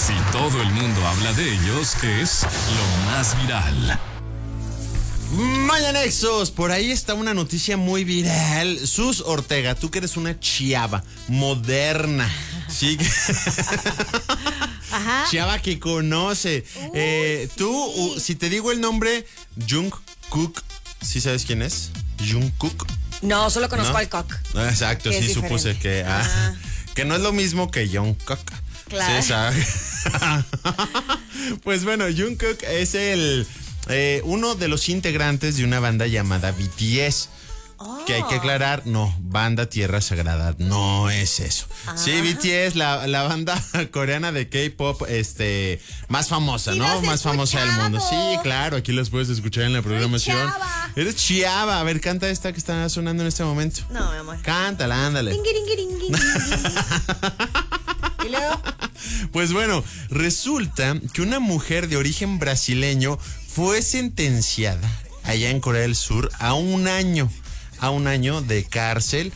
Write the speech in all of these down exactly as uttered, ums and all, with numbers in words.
Si todo el mundo habla de ellos, es lo más viral. Mañanexos, por ahí está una noticia muy viral. Sus Ortega, tú que eres una chiava moderna, sí, Ajá. chiava que conoce. Uh, eh, sí. Tú, uh, si te digo el nombre Jungkook, ¿sí sabes quién es? Jungkook. No, solo conozco ¿No? al cock. Ah, exacto, Que sí es supuse diferente. que ah, Ah. que no es lo mismo que Jungkook. Claro. Sí, ¿sabes? Pues bueno, Jungkook es el eh, uno de los integrantes de una banda llamada B T S. Oh. Que hay que aclarar, no, banda Tierra Sagrada, no es eso. Ah. Sí, B T S, la, la banda coreana de K-pop este, más famosa, Sí, ¿no? los Más famosa del mundo. Sí, escuchamos. claro, aquí los puedes escuchar en la programación. chiava. Eres chiava. A ver, canta esta que está sonando en este momento. No, mi amor. Cántala, ándale. Tingiringiringui. Y luego, Pues bueno, resulta que una mujer de origen brasileño fue sentenciada allá en Corea del Sur a un año, a un año de cárcel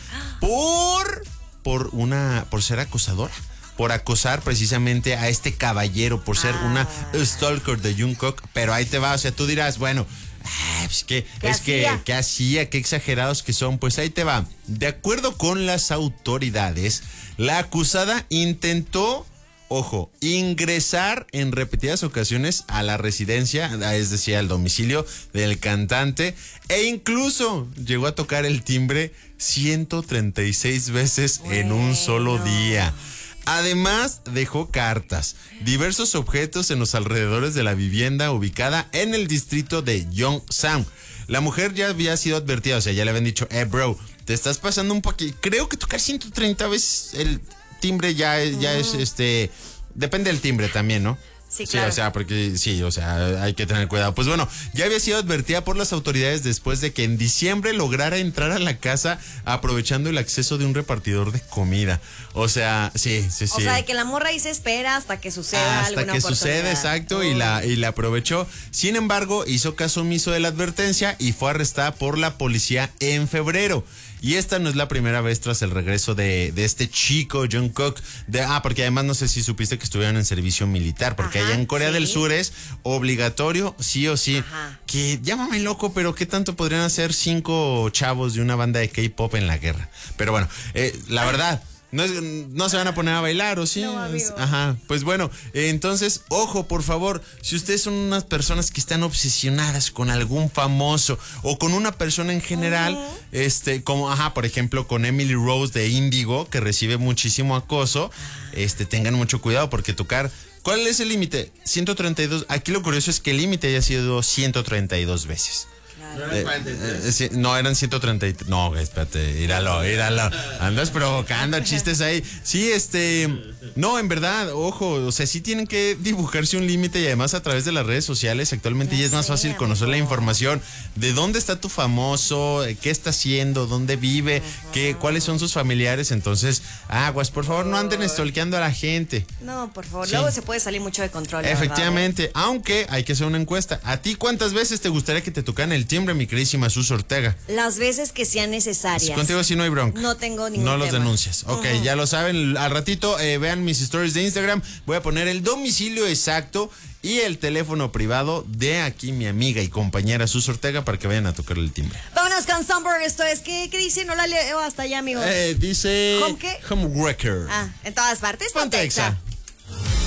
por, por una, por ser acosadora, por acosar precisamente a este caballero, por ser una stalker de Jungkook. Pero ahí te va, o sea, tú dirás, bueno, ah, pues que, ¿Qué es que, hacía? ¿qué hacía? Qué exagerados que son. Pues ahí te va. De acuerdo con las autoridades, la acusada intentó, ojo, ingresar en repetidas ocasiones a la residencia, es decir, al domicilio del cantante, e incluso llegó a tocar el timbre ciento treinta y seis veces en un solo Bueno. día. Además, dejó cartas, diversos objetos en los alrededores de la vivienda ubicada en el distrito de Yongsan. La mujer ya había sido advertida, o sea, ya le habían dicho, eh, bro, te estás pasando un poquito. Creo que tocar ciento treinta veces el timbre ya, es- ya es, este, depende del timbre también, ¿no? Sí, claro. o sea, porque sí, o sea, hay que tener cuidado. Pues bueno, ya había sido advertida por las autoridades después de que en diciembre lograra entrar a la casa aprovechando el acceso de un repartidor de comida. O sea, sí, sí, sí. o sea, de que la morra ahí se espera hasta que suceda Hasta alguna que sucede, oportunidad. exacto, y la, y la aprovechó. Sin embargo, hizo caso omiso de la advertencia y fue arrestada por la policía en febrero. Y esta no es la primera vez tras el regreso de, de este chico, Jungkook. De, ah, porque además no sé si supiste que estuvieron en servicio militar, porque Ajá, allá en Corea sí. del Sur es obligatorio, sí o sí. Ajá. Que llámame loco, pero ¿qué tanto podrían hacer cinco chavos de una banda de K-pop en la guerra? Pero bueno, eh, la verdad... No, es- no se van a poner a bailar, ¿o sí? No, amigo. Ajá, pues bueno, eh, entonces, ojo, por favor, si ustedes son unas personas que están obsesionadas con algún famoso o con una persona en general, este, como, ajá, por ejemplo, con Emily Rose de Índigo, que recibe muchísimo acoso, este, tengan mucho cuidado porque tocar... ¿Cuál es el límite? ciento treinta y dos. Aquí lo curioso es que el límite haya sido ciento treinta y dos veces. Eh, eh, sí, no, eran ciento treinta y tres. No, espérate, íralo, íralo. Andas provocando chistes ahí. Sí, este. No, en verdad, ojo, o sea, sí tienen que dibujarse un límite y además a través de las redes sociales actualmente ya, Ya es más sé, fácil conocer la amigo. información de dónde está tu famoso, eh, qué está haciendo, dónde vive, qué, cuáles son sus familiares. Entonces, aguas, por favor, no anden stalkeando a la gente. No, por favor. Sí. Luego se puede salir mucho de control. la verdad, Efectivamente, aunque hay que hacer una encuesta. ¿A ti cuántas veces te gustaría que te tocaran el timbre, mi queridísima Sus Ortega? ¿eh? Las veces que sean necesarias. Contigo sí no hay bronca. No tengo ningún No los tema. denuncias. Ok, ya lo saben. Al ratito eh, vean mis stories de Instagram. Voy a poner el domicilio exacto y el teléfono privado de aquí mi amiga y compañera Sus Ortega para que vayan a tocar el timbre. Vámonos con Sunburn. Esto es, ¿qué, qué dice? No la leo hasta allá, amigo. Eh, dice... ¿Home qué? Homewrecker. Ah, en todas partes. Ponte Ponte Exa. Exa.